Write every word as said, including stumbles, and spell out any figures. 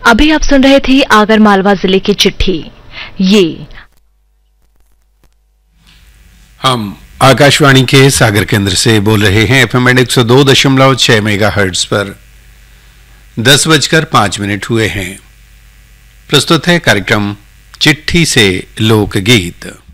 अभी आप सुन रहे थे आगर मालवा जिले की चिट्ठी। ये हम आकाशवाणी के सागर केंद्र से बोल रहे हैं एफएम एक सौ दो दशमलव छह मेगा हर्ट्ज पर। दस बजकर पांच मिनट हुए हैं। प्रस्तुत है कार्यक्रम चिट्ठी से लोकगीत।